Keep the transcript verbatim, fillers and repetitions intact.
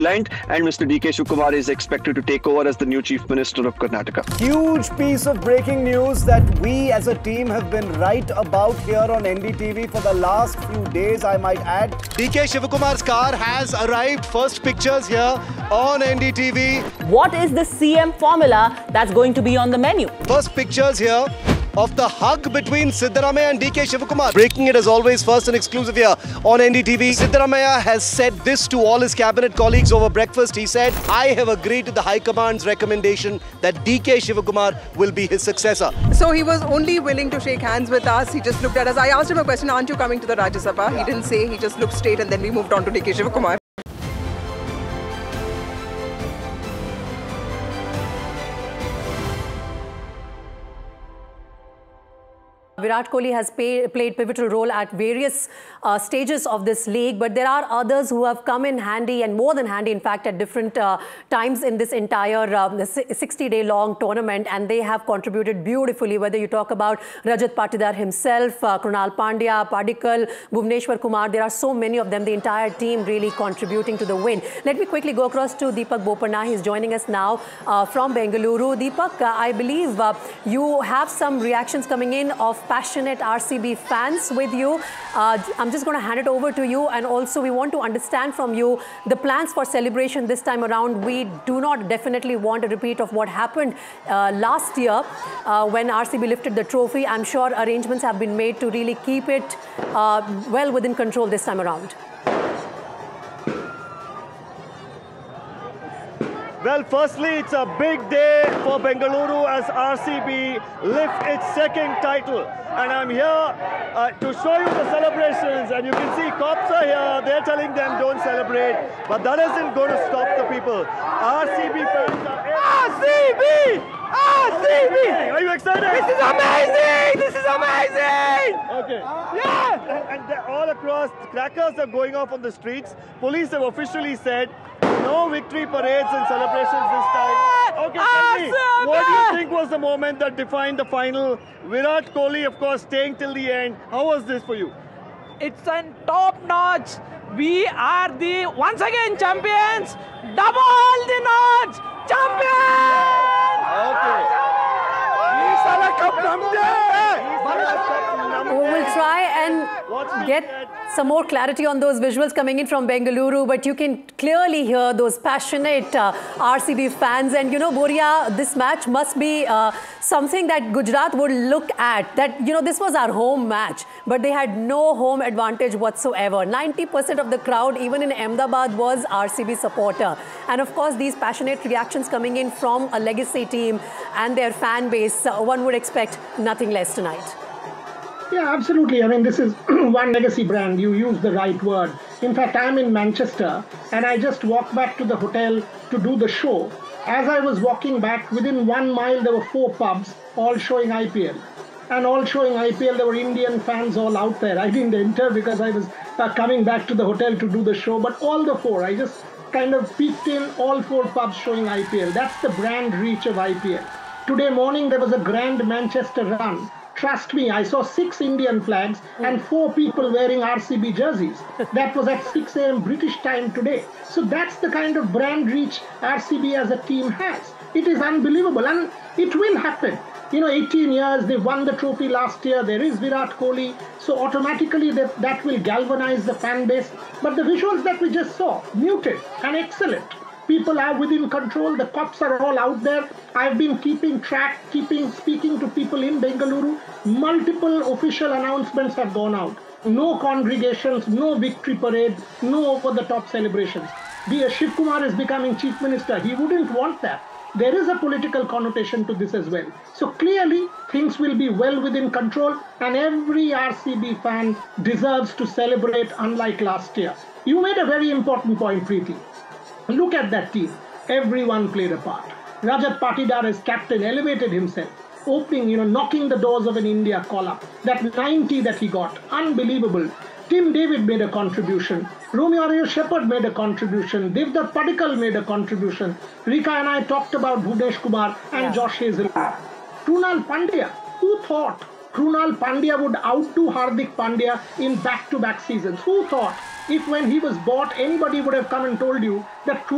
And Mister D K Shivakumar is expected to take over as the new Chief Minister of Karnataka. Huge piece of breaking news that we as a team have been right about here on N D T V for the last few days, I might add. D K Shivakumar's car has arrived. First pictures here on N D T V. What is the C M formula that's going to be on the menu? First pictures here of the hug between Siddaramaiah and D K Shivakumar. Breaking it as always, first and exclusive here on N D T V. Siddaramaiah has said this to all his cabinet colleagues over breakfast. He said, I have agreed to the High Command's recommendation that D K Shivakumar will be his successor. So he was only willing to shake hands with us. He just looked at us. I asked him a question, aren't you coming to the Rajya Sabha? He didn't say, he just looked straight and then we moved on to D K Shivakumar. Virat Kohli has pay, played pivotal role at various uh, stages of this league, but there are others who have come in handy and more than handy, in fact, at different uh, times in this entire um, sixty day long tournament, and they have contributed beautifully, whether you talk about Rajat Patidar himself, uh, Krunal Pandya, Padikkal, Bhuvneshwar Kumar. There are so many of them, the entire team really contributing to the win. Let me quickly go across to Deepak Bopanna. He's joining us now uh, from Bengaluru. Deepak, uh, I believe uh, you have some reactions coming in of passionate R C B fans with you. Uh, I'm just going to hand it over to you, and also we want to understand from you the plans for celebration this time around. We do not definitely want a repeat of what happened uh, last year uh, when R C B lifted the trophy. I'm sure arrangements have been made to really keep it uh, well within control this time around. Well, firstly, it's a big day for Bengaluru as R C B lift its second title. And I'm here uh, to show you the celebrations. And you can see cops are here. They're telling them don't celebrate. But that isn't going to stop the people. R C B fans are... R C B! R C B! Are you excited? This is amazing! This is amazing! Okay. Yeah! And, and they're all across, crackers are going off on the streets. Police have officially said no victory parades and celebrations this time. Okay, tell me, what do you think was the moment that defined the final? Virat Kohli, of course, staying till the end. How was this for you? It's a top notch. We are the, once again, champions. Double the notch. Champions! Okay. We'll try and get some more clarity on those visuals coming in from Bengaluru, but you can clearly hear those passionate uh, R C B fans. And you know, Boria, this match must be uh, something that Gujarat would look at. That, you know, this was our home match, but they had no home advantage whatsoever. ninety percent of the crowd, even in Ahmedabad, was R C B supporter. And of course, these passionate reactions coming in from a legacy team and their fan base, uh, one would expect nothing less tonight. Yeah, absolutely. I mean, this is one legacy brand. You use the right word. In fact, I'm in Manchester and I just walked back to the hotel to do the show. As I was walking back, within one mile, there were four pubs, all showing I P L. And all showing I P L, there were Indian fans all out there. I didn't enter because I was uh, coming back to the hotel to do the show. But all the four, I just kind of peeked in, all four pubs showing I P L. That's the brand reach of I P L. Today morning, there was a grand Manchester run. Trust me, I saw six Indian flags and four people wearing R C B jerseys. That was at six A M British time today. So that's the kind of brand reach R C B as a team has. It is unbelievable, and it will happen. You know, eighteen years, they won the trophy last year. There is Virat Kohli. So automatically that, that will galvanize the fan base. But the visuals that we just saw, muted and excellent. People are within control. The cops are all out there. I've been keeping track, keeping speaking to people in Bengaluru. Multiple official announcements have gone out. No congregations, no victory parade, no over-the-top celebrations. The Shiv Kumar is becoming chief minister. He wouldn't want that. There is a political connotation to this as well. So clearly, things will be well within control, and every R C B fan deserves to celebrate unlike last year. You made a very important point, Preeti. Look at that team. Everyone played a part. Rajat Patidar as captain elevated himself, opening, you know, knocking the doors of an India call-up. That ninety that he got, unbelievable. Tim David made a contribution. Romeo Arroyo Shepherd made a contribution. Devdutt Padikkal made a contribution. Rika and I talked about Bhuvneshwar Kumar and yeah. Josh Hazlewood. Krunal Pandya. Who thought Krunal Pandya would outdo Hardik Pandya in back-to-back seasons? Who thought if when he was bought, anybody would have come and told you that